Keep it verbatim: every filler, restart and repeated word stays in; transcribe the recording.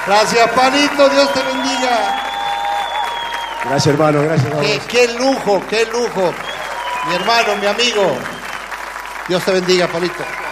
Gracias, Palito, Dios te bendiga. Gracias, hermano, gracias a qué, vos. qué lujo, qué lujo. Mi hermano, mi amigo. Dios te bendiga, Palito.